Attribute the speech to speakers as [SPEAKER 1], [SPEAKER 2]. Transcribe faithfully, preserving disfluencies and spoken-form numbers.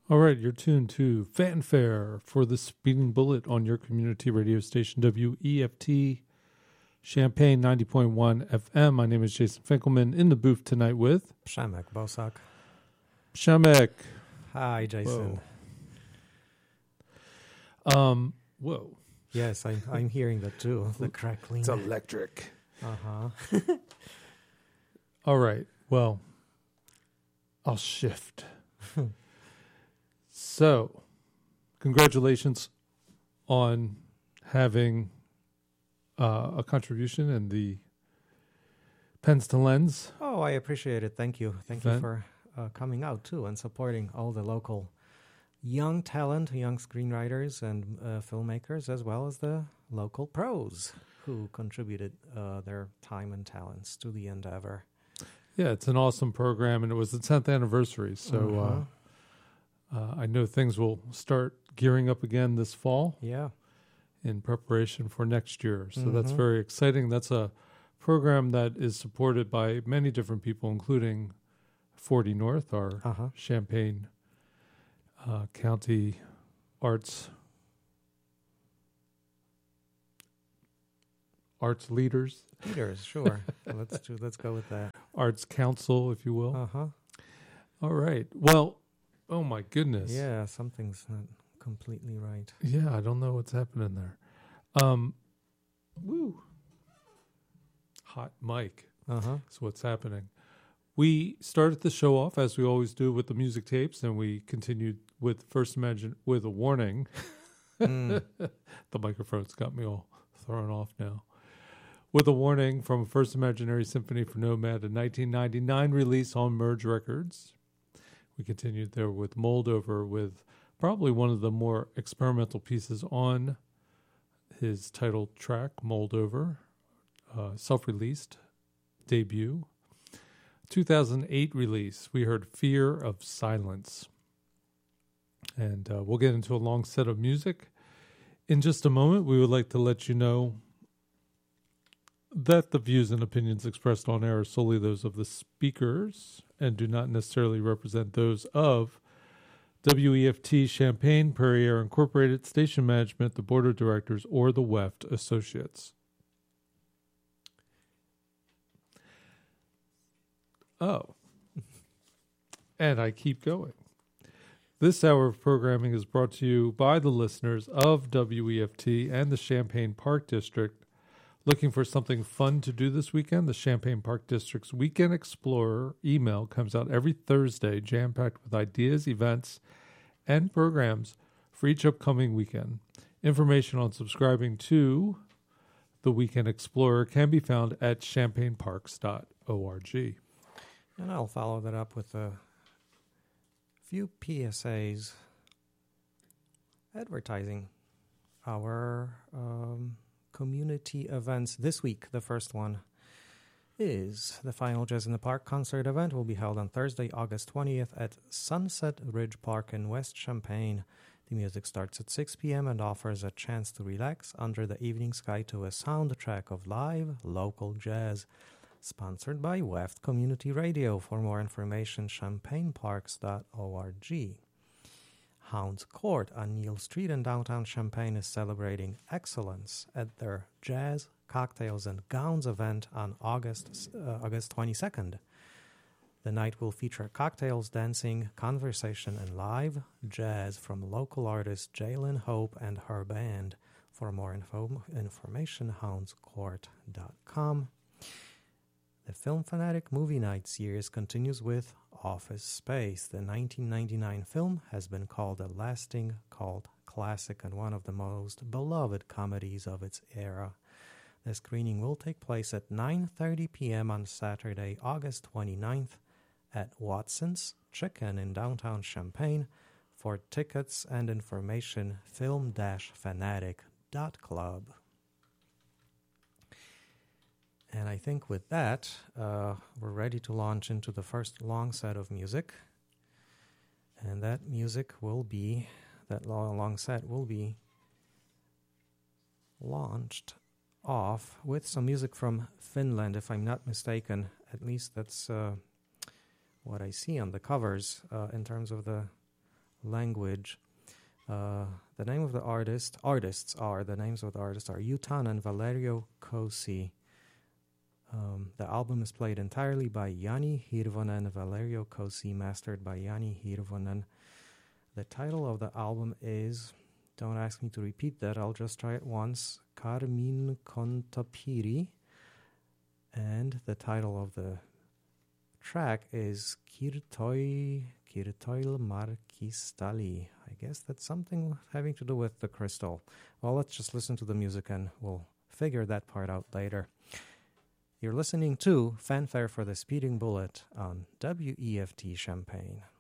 [SPEAKER 1] All right, you're tuned to Fanfare for the Speeding Bullet on your community radio station, W E F T, Champaign ninety point one F M. My name is Jason Finkelman, in the booth tonight with...
[SPEAKER 2] Przemek Bosak.
[SPEAKER 1] Przemek.
[SPEAKER 2] Hi, Jason.
[SPEAKER 1] Whoa. Um, whoa.
[SPEAKER 2] Yes, I'm, I'm hearing that too, the crackling.
[SPEAKER 1] It's electric.
[SPEAKER 2] Uh-huh.
[SPEAKER 1] All right, well, I'll shift. So, congratulations on having uh, a contribution in the Pens to Lens.
[SPEAKER 2] Oh, I appreciate it. Thank you. Thank
[SPEAKER 1] event.
[SPEAKER 2] you for uh, coming out too and supporting all the local young talent, young screenwriters and uh, filmmakers, as well as the local pros who contributed uh, their time and talents to the endeavor.
[SPEAKER 1] Yeah, it's an awesome program, and it was the tenth anniversary, so...
[SPEAKER 2] Uh-huh.
[SPEAKER 1] Uh, Uh, I know things will start gearing up again this fall.
[SPEAKER 2] Yeah.
[SPEAKER 1] In preparation for next year. So
[SPEAKER 2] Mm-hmm.
[SPEAKER 1] that's very exciting. That's a program that is supported by many different people, including forty North, our
[SPEAKER 2] Uh-huh.
[SPEAKER 1] Champaign uh, County arts arts leaders.
[SPEAKER 2] Leaders, sure. let's do. Let's go with that.
[SPEAKER 1] Arts Council, if you will.
[SPEAKER 2] Uh-huh.
[SPEAKER 1] All right. Well, oh my goodness.
[SPEAKER 2] Yeah, something's not completely right.
[SPEAKER 1] Yeah, I don't know what's happening there. Um, woo. Hot mic.
[SPEAKER 2] Uh-huh.
[SPEAKER 1] That's what's happening. We started the show off, as we always do, with the music tapes, and we continued with First Imagine with a warning.
[SPEAKER 2] Mm.
[SPEAKER 1] The microphone's got me all thrown off now. With a warning from First Imaginary Symphony for Nomad, a nineteen ninety-nine release on Merge Records. We continued there with Moldover, with probably one of the more experimental pieces on his title track, Moldover, uh, self-released debut. two thousand eight release, we heard Fear of Silence. And uh, we'll get into a long set of music. In just a moment, we would like to let you know that the views and opinions expressed on air are solely those of the speakers and do not necessarily represent those of W E F T Champaign, Prairie Air Incorporated, Station Management, the Board of Directors, or the Weft Associates. Oh. And I keep going. This hour of programming is brought to you by the listeners of W E F T and the Champaign Park District. Looking for something fun to do this weekend? The Champaign Park District's Weekend Explorer email comes out every Thursday, jam-packed with ideas, events, and programs for each upcoming weekend. Information on subscribing to the Weekend Explorer can be found at champaign parks dot org.
[SPEAKER 2] And I'll follow that up with a few P S As advertising our um, community events this week. The first one is the Final Jazz in the Park concert event. Will be held on Thursday, August twentieth at Sunset Ridge Park in West Champaign. The music starts at six p.m. and offers a chance to relax under the evening sky to a soundtrack of live local jazz. Sponsored by Weft Community Radio. For more information, champaign parks dot org. Hounds Court on Neal Street in downtown Champaign is celebrating excellence at their Jazz, Cocktails, and Gowns event on August uh, August twenty-second. The night will feature cocktails, dancing, conversation, and live jazz from local artist Jalen Hope and her band. For more info, information, hounds court dot com. The Film Fanatic Movie Night series continues with Office Space. The nineteen ninety-nine film has been called a lasting cult classic and one of the most beloved comedies of its era. The screening will take place at nine thirty p.m. on Saturday, August twenty-ninth at Watson's Chicken in downtown Champaign. For tickets and information, film dash fanatic dot club. And I think with that, uh, we're ready to launch into the first long set of music. And that music will be, that long, long set will be launched off with some music from Finland, if I'm not mistaken. At least that's uh, what I see on the covers uh, in terms of the language. Uh, the name of the artist, artists are, the names of the artists are Yutan and Valerio Cosi. Um, the album is played entirely by Jani Hirvonen, Valerio Cosi, mastered by Jani Hirvonen. The title of the album is, don't ask me to repeat that, I'll just try it once, Carmine Contapiri. And the title of the track is Kirtoi, Kirtoil Markistali. I guess that's something having to do with the crystal. Well, let's just listen to the music and we'll figure that part out later. You're listening to Fanfare for the Speeding Bullet on W E F T Champaign.